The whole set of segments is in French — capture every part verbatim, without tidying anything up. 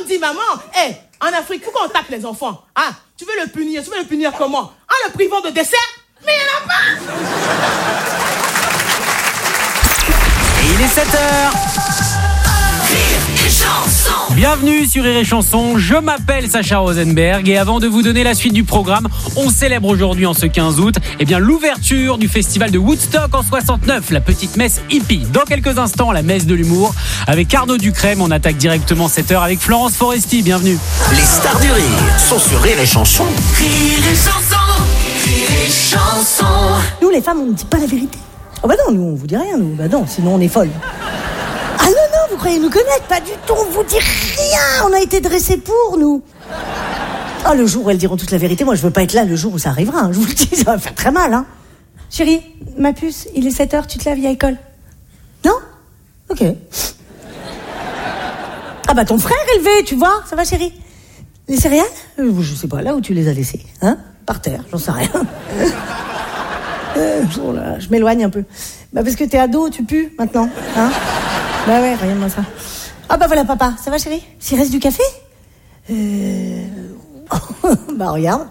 dis, maman, hé, hey, en Afrique, pourquoi on tape les enfants? Hein? Tu veux le punir, tu veux le punir comment? En le privant de dessert? Mais il n'y en a pas! Et il est sept heures. Bienvenue sur Rire et Chanson, je m'appelle Sacha Rosenberg et avant de vous donner la suite du programme, on célèbre aujourd'hui en ce quinze août eh bien, l'ouverture du festival de Woodstock en soixante-neuf, la petite messe hippie. Dans quelques instants, la messe de l'humour avec Arnaud Ducrème, on attaque directement cette heure avec Florence Foresti, bienvenue. Les stars du rire sont sur Rire et Chanson. Rire et Chanson, Rire et Chanson. Nous les femmes on ne dit pas la vérité. Oh bah non, nous on vous dit rien, nous, bah non, sinon on est folles. Ah non, non, vous croyez nous connaître? Pas du tout, on vous dit rien. On a été dressés pour, nous. Ah, le jour où elles diront toute la vérité, moi je veux pas être là le jour où ça arrivera, hein. Je vous le dis, ça va faire très mal, hein. Chérie, ma puce, il est sept heures, tu te laves, il y a école. Non? Ok. Ah bah ton frère est levé, tu vois, ça va chérie? Les céréales? euh, Je sais pas, là où tu les as laissées, hein? Par terre, j'en sais rien. euh, oh là, je m'éloigne un peu. Bah parce que t'es ado, tu pues maintenant, hein? Bah ouais, regarde-moi ça. Ah bah voilà papa, ça va chérie? S'il reste du café? Euh... bah regarde.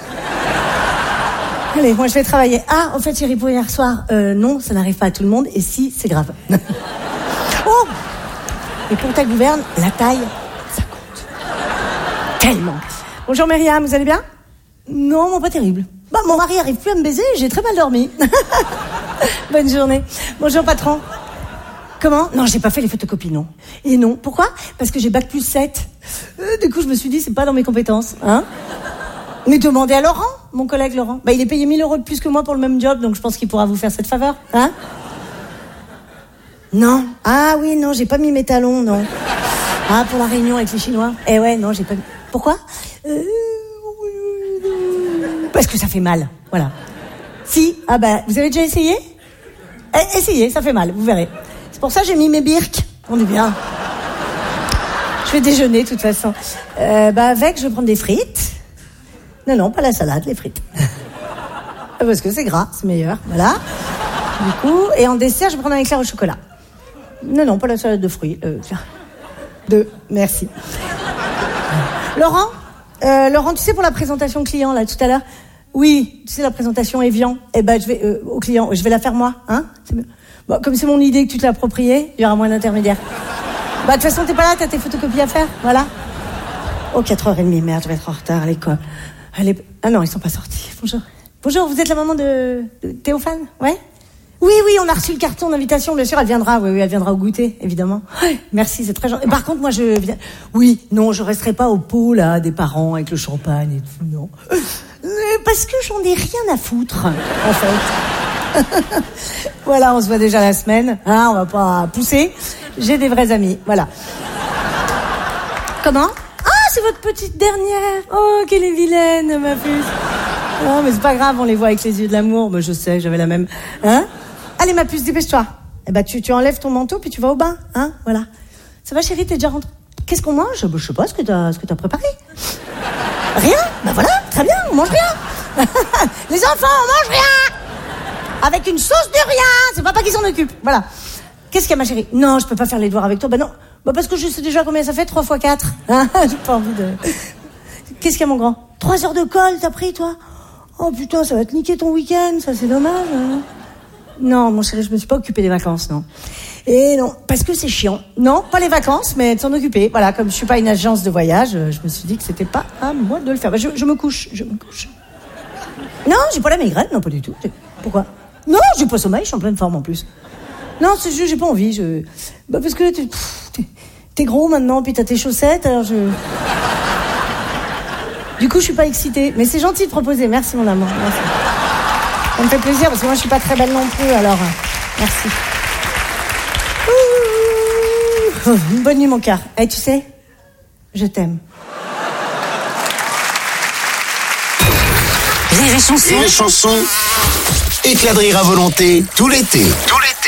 Allez, moi je vais travailler. Ah, en fait chérie, pour hier soir, euh, non, ça n'arrive pas à tout le monde, et si, c'est grave. Oh! Et pour ta gouverne, la taille, ça compte. Tellement. Bonjour Myriam, vous allez bien? Non, bon, pas terrible. Bah mon mari arrive plus à me baiser, j'ai très mal dormi. Bonne journée. Bonjour patron. Comment? Non, j'ai pas fait les photocopies, non. Et non, pourquoi? Parce que j'ai bac plus sept. Euh, du coup, je me suis dit, c'est pas dans mes compétences, hein. Mais demandez à Laurent, mon collègue Laurent. Bah, il est payé mille euros de plus que moi pour le même job, donc je pense qu'il pourra vous faire cette faveur, hein. Non. Ah oui, non, j'ai pas mis mes talons, non. Ah, pour la réunion avec les Chinois. Eh ouais, non, j'ai pas mis... Pourquoi? euh... Parce que ça fait mal, voilà. Si, ah bah, vous avez déjà essayé? Eh, essayez, ça fait mal, vous verrez. C'est pour ça que j'ai mis mes birks. On est bien. Je vais déjeuner, de toute façon. Euh, bah, avec, je vais prendre des frites. Non, non, pas la salade, les frites. Parce que c'est gras, c'est meilleur, voilà. Du coup, et en dessert, je vais prendre un éclair au chocolat. Non, non, pas la salade de fruits. Euh, tiens. Deux, merci. Laurent, euh, Laurent, tu sais, pour la présentation client, là, tout à l'heure, oui, tu sais, la présentation Evian, eh ben, je vais, euh, au client, je vais la faire moi, hein? C'est mieux. Bon, comme c'est mon idée que tu te l'as appropriée, il y aura moins d'intermédiaires. Bah, de toute façon, t'es pas là, t'as tes photocopies à faire, voilà. Oh, quatre heures trente, merde, je vais être en retard à l'école. Allez, ah non, ils sont pas sortis. Bonjour. Bonjour, vous êtes la maman de, de Théophane? Ouais? Oui, oui, on a reçu le carton d'invitation, bien sûr, elle viendra, oui, oui, elle viendra au goûter, évidemment. Ouais, merci, c'est très gentil. Par contre, moi, je viens, oui, non, je resterai pas au pot, là, des parents, avec le champagne et tout, non. Parce que j'en ai rien à foutre, en fait. Voilà, on se voit déjà la semaine, hein, on va pas pousser. J'ai des vrais amis, voilà. Comment? Ah, c'est votre petite dernière. Oh, qu'elle est vilaine, ma puce. Non, mais c'est pas grave, on les voit avec les yeux de l'amour. Mais je sais, j'avais la même. Hein? Allez, ma puce, dépêche-toi. Eh ben, tu, tu enlèves ton manteau, puis tu vas au bain, hein? Voilà. Ça va, chérie, t'es déjà rentrée? Qu'est-ce qu'on mange? Je sais pas ce que t'as, ce que t'as préparé. Rien? Ben voilà, très bien, on mange rien. Les enfants, on mange rien. Avec une sauce de rien. C'est papa qui s'en occupe. Voilà. Qu'est-ce qu'il y a, ma chérie? Non, je peux pas faire les devoirs avec toi. Ben non. Bah parce que je sais déjà combien ça fait, trois fois quatre. Hein? J'ai pas envie de... Qu'est-ce qu'il y a, mon grand? Trois heures de colle, t'as pris, toi? Oh putain, ça va te niquer ton week-end, ça, c'est dommage. Hein? Non, mon chéri, je me suis pas occupée des vacances, non. Et non, parce que c'est chiant. Non, pas les vacances, mais de s'en occuper. Voilà, comme je suis pas une agence de voyage, je me suis dit que c'était pas à moi de le faire. Bah, je, je me couche, je me couche. Non, j'ai pas la migraine, non, pas du tout. Pourquoi? Non, j'ai pas sommeil, je suis en pleine forme en plus. Non, c'est juste, j'ai pas envie. Je... Bah parce que t'es, t'es, t'es gros maintenant, puis t'as tes chaussettes, alors je... Du coup, je suis pas excitée. Mais c'est gentil de proposer. Merci, mon amour. Merci. Ça me fait plaisir, parce que moi, je suis pas très belle non plus, alors... Merci. Ouh, bonne nuit, mon cœur. Et tu sais, je t'aime. Rire et Chanson. Rire et Chanson. Éclat de rire à volonté, tout l'été. Tout l'été.